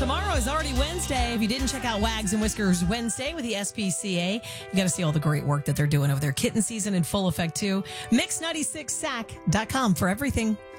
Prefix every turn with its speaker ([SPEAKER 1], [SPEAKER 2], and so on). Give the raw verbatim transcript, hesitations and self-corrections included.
[SPEAKER 1] Tomorrow is already Wednesday. If you didn't check out Wags and Whiskers Wednesday with the S P C A, you got to see all the great work that they're doing over there. Kitten season in full effect, too. Mix ninety-six sac dot com for everything